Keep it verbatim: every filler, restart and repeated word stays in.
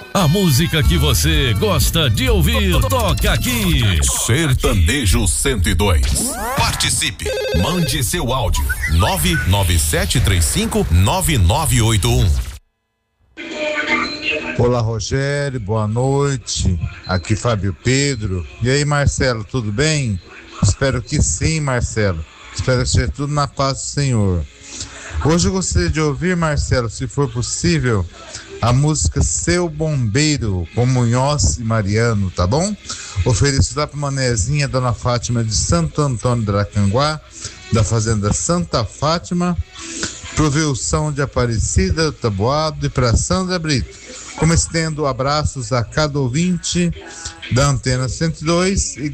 A música que você gosta de ouvir, toca aqui. Sertanejo cento e dois. Participe, mande seu áudio. nove nove sete três cinco nove nove oito um. Olá, Rogério, boa noite. Aqui Fábio Pedro. E aí, Marcelo, tudo bem? Espero que sim, Marcelo. Espero que seja tudo na paz do Senhor. Hoje eu gostaria de ouvir, Marcelo, se for possível, a música Seu Bombeiro, com Munhoz e Mariano, tá bom? Ofereço lá para Manezinha, Dona Fátima de Santo Antônio de Aracanguá, da Fazenda Santa Fátima, pro Wilson de Aparecida, do Taboado, e para Sandra Brito. Como estendo abraços a cada ouvinte da Antena cento e dois e